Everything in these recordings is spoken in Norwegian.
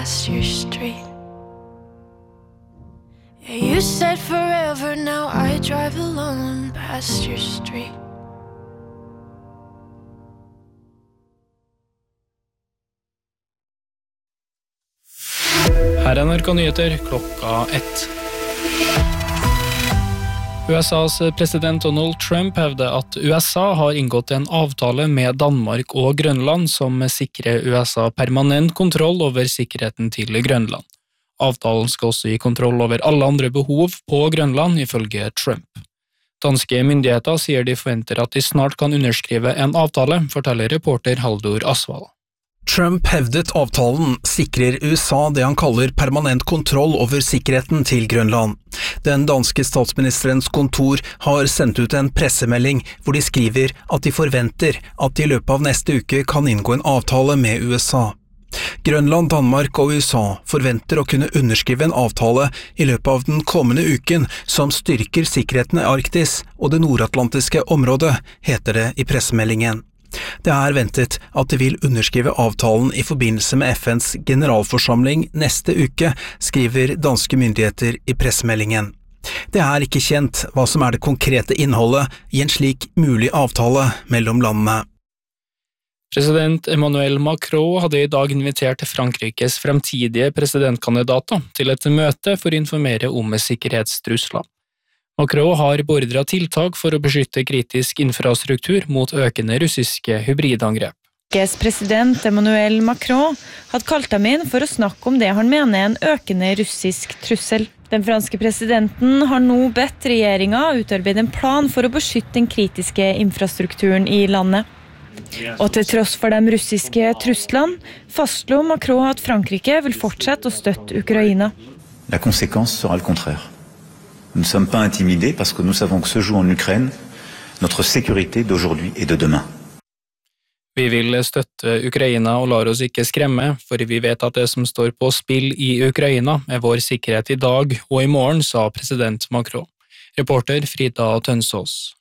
past your street. Yeah, you said forever, now I drive alone past your street. Her NRK Nyheter klokka 1. USAs president Donald Trump hevder at USA har inngått en avtale med Danmark og Grønland som sikrer USA permanent kontroll over sikkerheten til Grønland. Avtalen skal også gi kontroll over alle andre behov på Grønland, ifølge Trump. Danske myndigheter sier de forventer at de snart kan underskrive en avtale, forteller reporter Haldor Asvald. Trump hevdet avtalen sikrer USA det han kaller permanent kontroll over sikkerheten til Grønland. Den danske statsministerens kontor har sendt ut en pressemelding hvor de skriver at de forventer at de i løpet av neste uke kan inngå en avtale med USA. Grønland, Danmark og USA forventer å kunne underskrive en avtale i løpet av den kommende uken som styrker sikkerheten i Arktis og det nordatlantiske området, heter det i pressemeldingen. Det er ventet at de vil underskrive avtalen i forbindelse med FNs generalforsamling neste uke, skriver danske myndigheter i pressemeldingen. Det er ikke kjent hva som er det konkrete innholdet i en slik mulig avtale mellom landene. President Emmanuel Macron hadde i dag invitert Frankrikes fremtidige presidentkandidater til et møte for å informere om sikkerhetstrusler. Macron har beordret tiltak for å beskytte kritisk infrastruktur mot økende russiske hybridangrep. Frankrikes president Emmanuel Macron hadde kalt ham inn for å snakke om det han mener er en økende russisk trussel. Den franske presidenten har nå bedt regjeringen utarbeide en plan for å beskytte den kritiske infrastrukturen i landet. Og til tross for de russiske truslene, fastslo Macron at Frankrike vil fortsette å støtte Ukraina. La conséquence sera le contraire. Nous ne sommes pas intimidés parce que nous savons que se joue en Ukraine notre sécurité d'aujourd'hui et de demain. Vi vil støtte Ukraina og lar oss ikke skremme, for vi vet at det som står på spill i Ukraina er vår sikkerhet i dag og i morgen, sa president Macron. Reporter Frida Tønsås.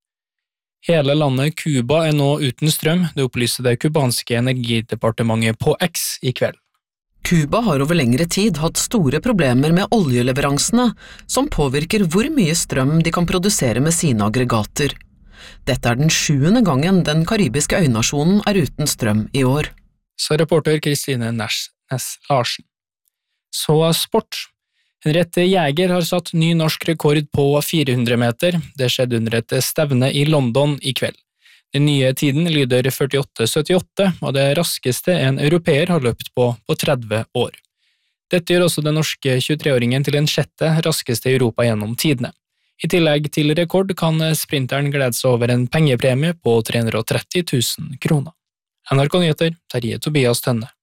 Hele landet Cuba er nå uten strøm, det opplyste det kubanske energidepartementet på X i kveld. Cuba har over lengre tid hatt store problemer med oljeleveransene, som påvirker hvor mye strøm de kan produsere med sine aggregater. Dette er den 7. gangen den karibiske øynasjonen er uten strøm i år. Så reporter Kristine Næss Larsen. Så sport. Henriette Jæger har satt ny norsk rekord på 400 meter. Det skjedde under et stevne i London i kveld. Den nye tiden lyder 48,78, og det raskeste en europeer har løpt på 30 år. Dette gjør også den norske 23-åringen til den 6. raskeste i Europa gjennom tidene. I tillegg til rekord kan sprinteren glede seg over en pengepremie på 330 000 kroner. NRK Nyheter, Terje Tobias Tønne.